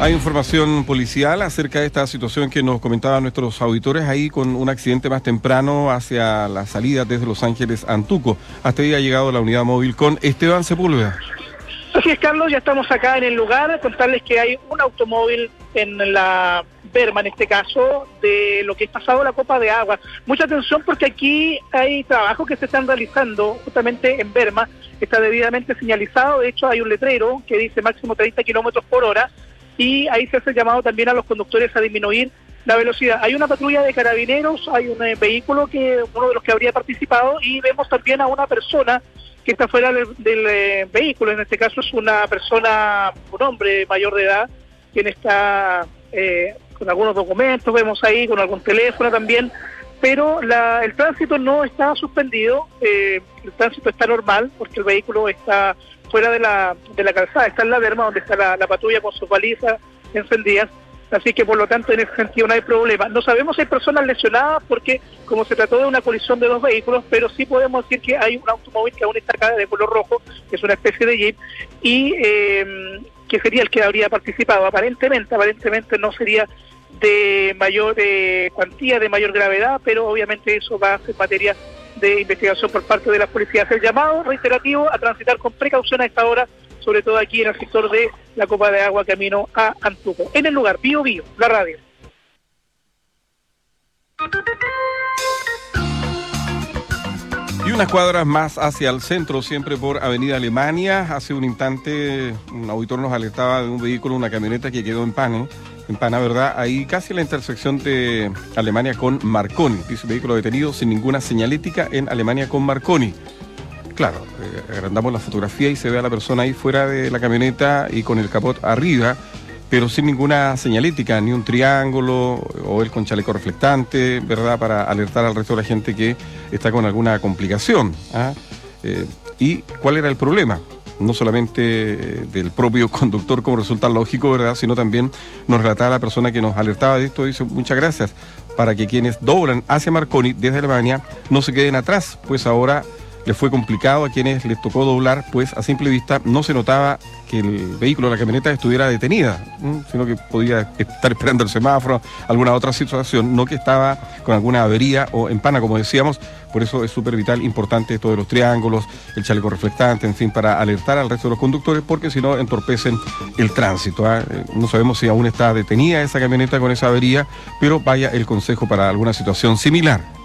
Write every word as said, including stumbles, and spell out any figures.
Hay información policial acerca de esta situación que nos comentaban nuestros auditores ahí con un accidente más temprano hacia la salida desde Los Ángeles a Antuco. Hasta ahí ha llegado la unidad móvil con Esteban Sepúlveda. Así es, Carlos, ya estamos acá en el lugar, contarles que hay un automóvil en la Berma, en este caso, de lo que es pasado la copa de agua. Mucha atención porque aquí hay trabajos que se están realizando justamente en Berma, está debidamente señalizado, de hecho hay un letrero que dice máximo treinta kilómetros por hora, y ahí se hace llamado también a los conductores a disminuir la velocidad. Hay una patrulla de carabineros, hay un eh, vehículo que uno de los que habría participado, y vemos también a una persona que está fuera del, del eh, vehículo. En este caso es una persona, un hombre mayor de edad, quien está eh, con algunos documentos, vemos ahí con algún teléfono también, pero la, el tránsito no está suspendido, eh, el tránsito está normal porque el vehículo está fuera de la de la calzada, está en la Berma, donde está la, la patrulla con sus balizas encendidas, así que por lo tanto en ese sentido no hay problema. No sabemos si hay personas lesionadas porque como se trató de una colisión de dos vehículos, pero sí podemos decir que hay un automóvil que aún está acá de color rojo, que es una especie de jeep, y eh, que sería el que habría participado. Aparentemente, aparentemente no sería de mayor eh, cuantía, de mayor gravedad, pero obviamente eso va a ser materia de investigación por parte de las policías. El llamado reiterativo a transitar con precaución a esta hora, sobre todo aquí en el sector de la copa de agua camino a Antuco. En el lugar, Bío Bío, la radio. Y unas cuadras más hacia el centro, siempre por Avenida Alemania. Hace un instante un auditor nos alertaba de un vehículo, una camioneta que quedó en pana, en pana, ¿verdad? Ahí casi en la intersección de Alemania con Marconi. Dice vehículo detenido sin ninguna señalética en Alemania con Marconi. Claro, eh, agrandamos la fotografía y se ve a la persona ahí fuera de la camioneta y con el capot arriba, pero sin ninguna señalética, ni un triángulo o él con chaleco reflectante, ¿verdad? Para alertar al resto de la gente que está con alguna complicación. ¿Ah? Eh, ¿Y cuál era el problema? No solamente eh, del propio conductor, como resulta lógico, ¿verdad? Sino también nos relataba la persona que nos alertaba de esto, dice, muchas gracias, para que quienes doblan hacia Marconi desde Alemania no se queden atrás, pues ahora les fue complicado a quienes les tocó doblar, pues a simple vista no se notaba que el vehículo, la camioneta, estuviera detenida, ¿m? sino que podía estar esperando el semáforo, alguna otra situación, no que estaba con alguna avería o en pana, como decíamos. Por eso es súper vital, importante esto de los triángulos, el chaleco reflectante, en fin, para alertar al resto de los conductores, porque si no entorpecen el tránsito. ¿eh? No sabemos si aún está detenida esa camioneta con esa avería, pero vaya el consejo para alguna situación similar.